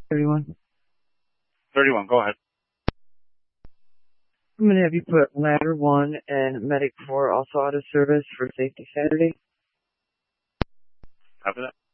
31. 31, go ahead. I'm going to have you put Ladder 1 and Medic 4 also out of service for Safety Saturday. After that.